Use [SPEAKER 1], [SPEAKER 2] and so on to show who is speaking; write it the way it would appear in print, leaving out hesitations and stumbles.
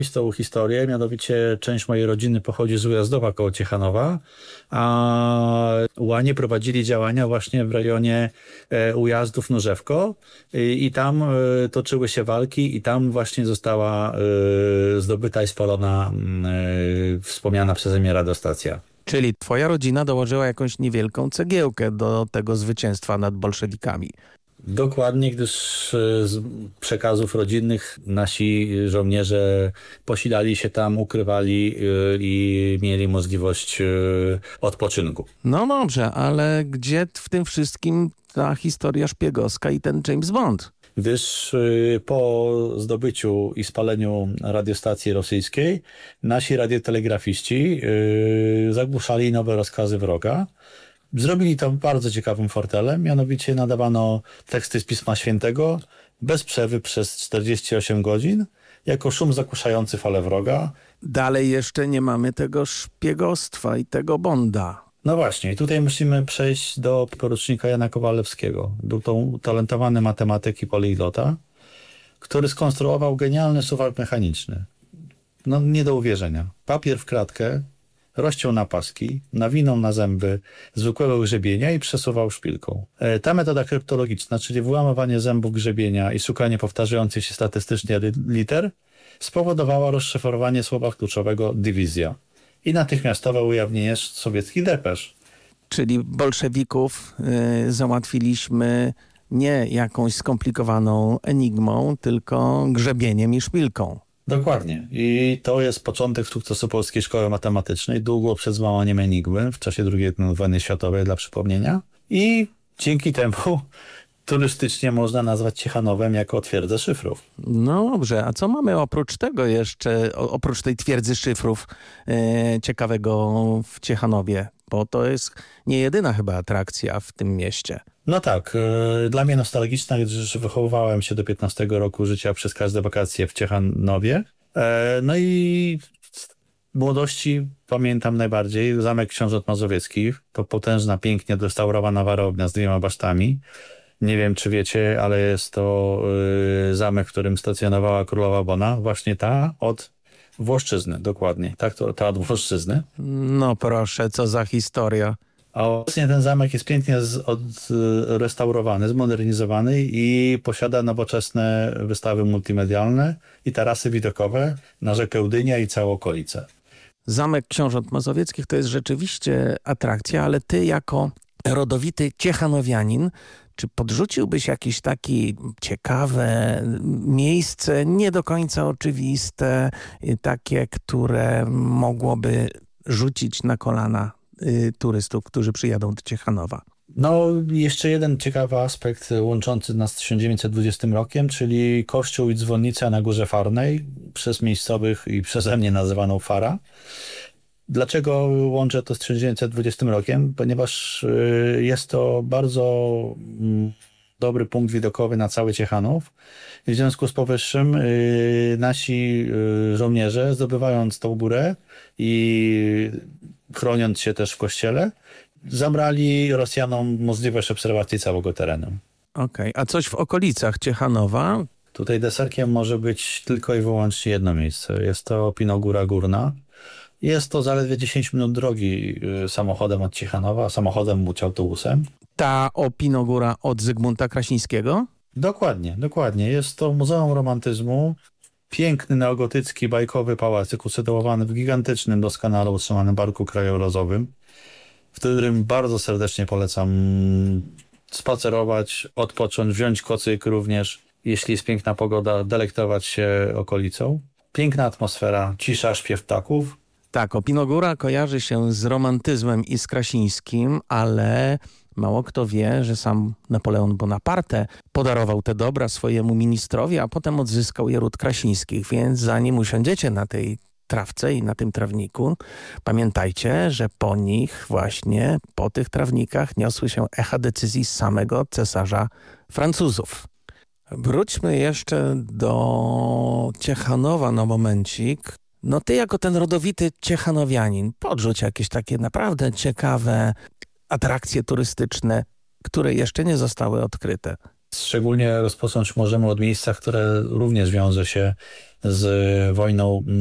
[SPEAKER 1] Tą historię, mianowicie część mojej rodziny pochodzi z Ujazdowa koło Ciechanowa, a Łanie prowadzili działania właśnie w rejonie Ujazdów Nożewko i tam toczyły się walki i tam właśnie została zdobyta i spalona wspomniana przeze mnie radiostacja.
[SPEAKER 2] Czyli twoja rodzina dołożyła jakąś niewielką cegiełkę do tego zwycięstwa nad bolszewikami.
[SPEAKER 1] Dokładnie, gdyż z przekazów rodzinnych nasi żołnierze posilali się tam, ukrywali i mieli możliwość odpoczynku.
[SPEAKER 2] No dobrze, ale gdzie w tym wszystkim ta historia szpiegowska i ten James Bond?
[SPEAKER 1] Gdyż po zdobyciu i spaleniu radiostacji rosyjskiej nasi radiotelegrafiści zagłuszali nowe rozkazy wroga. Zrobili to bardzo ciekawym fortelem, mianowicie nadawano teksty z Pisma Świętego bez przerwy przez 48 godzin, jako szum zagłuszający falę wroga.
[SPEAKER 2] Dalej jeszcze nie mamy tego szpiegostwa i tego Bonda.
[SPEAKER 1] No właśnie, i tutaj musimy przejść do porucznika Jana Kowalewskiego. Był to utalentowany matematyk i poliglota, który skonstruował genialny suwak mechaniczny. No nie do uwierzenia. Papier w kratkę, rozciął na paski, nawinął na zęby zwykłego grzebienia i przesuwał szpilką. Ta metoda kryptologiczna, czyli wyłamywanie zębów grzebienia i szukanie powtarzających się statystycznie liter, spowodowała rozszyfrowanie słowa kluczowego dywizja i natychmiastowe ujawnienie sowieckich depesz.
[SPEAKER 2] Czyli bolszewików załatwiliśmy nie jakąś skomplikowaną enigmą, tylko grzebieniem i szpilką.
[SPEAKER 1] Dokładnie. I to jest początek sukcesu polskiej szkoły matematycznej, długo przed złamaniem enigmy w czasie II wojny światowej, dla przypomnienia. I dzięki temu turystycznie można nazwać Ciechanowem jako twierdzę szyfrów.
[SPEAKER 2] No dobrze, a co mamy oprócz tego jeszcze, oprócz tej twierdzy szyfrów ciekawego w Ciechanowie? Bo to jest nie jedyna chyba atrakcja w tym mieście.
[SPEAKER 1] No tak, dla mnie nostalgiczna, gdyż wychowywałem się do 15 roku życia przez każde wakacje w Ciechanowie. No i w młodości pamiętam najbardziej Zamek Książąt Mazowieckich. To potężna, pięknie odrestaurowana warownia z 2 basztami. Nie wiem, czy wiecie, ale jest to zamek, w którym stacjonowała królowa Bona. Właśnie ta od Włoszczyzny, dokładnie. Tak, ta od Włoszczyzny.
[SPEAKER 2] No proszę, co za historia.
[SPEAKER 1] A obecnie ten zamek jest pięknie odrestaurowany, zmodernizowany i posiada nowoczesne wystawy multimedialne i tarasy widokowe na rzekę Udynia i całą okolicę.
[SPEAKER 2] Zamek Książąt Mazowieckich to jest rzeczywiście atrakcja, ale ty jako rodowity ciechanowianin, czy podrzuciłbyś jakieś takie ciekawe miejsce, nie do końca oczywiste, takie, które mogłoby rzucić na kolana turystów, którzy przyjadą do Ciechanowa?
[SPEAKER 1] No, jeszcze jeden ciekawy aspekt łączący nas z 1920 rokiem, czyli kościół i dzwonnica na Górze Farnej, przez miejscowych i przeze mnie nazywaną Fara. Dlaczego łączę to z 1920 rokiem? Ponieważ jest to bardzo dobry punkt widokowy na cały Ciechanów. W związku z powyższym nasi żołnierze, zdobywając tą górę i chroniąc się też w kościele, zabrali Rosjanom możliwość obserwacji całego terenu.
[SPEAKER 2] Okej, a coś w okolicach Ciechanowa?
[SPEAKER 1] Tutaj deserkiem może być tylko i wyłącznie jedno miejsce. Jest to Pinogóra Górna. Jest to zaledwie 10 minut drogi samochodem od Ciechanowa, samochodem bądź autobusem.
[SPEAKER 2] Ta Opinogóra od Zygmunta Krasińskiego?
[SPEAKER 1] Dokładnie, dokładnie. Jest to Muzeum Romantyzmu. Piękny, neogotycki, bajkowy pałacyk usytuowany w gigantycznym, doskonale utrzymanym parku krajobrazowym, w którym bardzo serdecznie polecam spacerować, odpocząć, wziąć kocyk również, jeśli jest piękna pogoda, delektować się okolicą. Piękna atmosfera, cisza, śpiew ptaków.
[SPEAKER 2] Tak, Opinogóra kojarzy się z romantyzmem i z Krasińskim, ale mało kto wie, że sam Napoleon Bonaparte podarował te dobra swojemu ministrowi, a potem odzyskał je ród Krasińskich, więc zanim usiądziecie na tej trawce i na tym trawniku, pamiętajcie, że po nich właśnie, po tych trawnikach niosły się echa decyzji samego cesarza Francuzów. Wróćmy jeszcze do Ciechanowa na momencik. No ty jako ten rodowity ciechanowianin, podrzuć jakieś takie naprawdę ciekawe atrakcje turystyczne, które jeszcze nie zostały odkryte.
[SPEAKER 1] Szczególnie rozpocząć możemy od miejsca, które również wiąże się z wojną